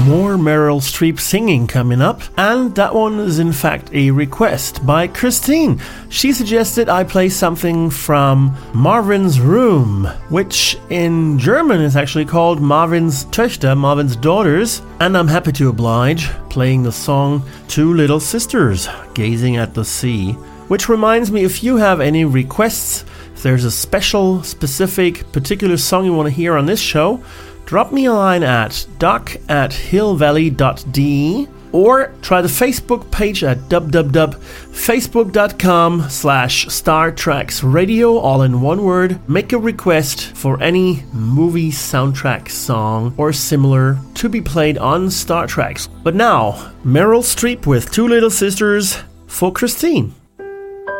More Meryl Streep singing coming up, and that one is in fact a request by Christine. She suggested I play something from Marvin's Room, which in German is actually called Marvin's Töchter, Marvin's Daughters, and I'm happy to oblige, playing the song Two Little Sisters, Gazing at the Sea. Which reminds me, if you have any requests, if there's a special, specific, particular song you want to hear on this show, drop me a line at doc@hillvalley.de or try the Facebook page at www.facebook.com/StarTracksRadio, all in one word. Make a request for any movie soundtrack song or similar to be played on Star Treks. But now, Meryl Streep with Two Little Sisters for Christine.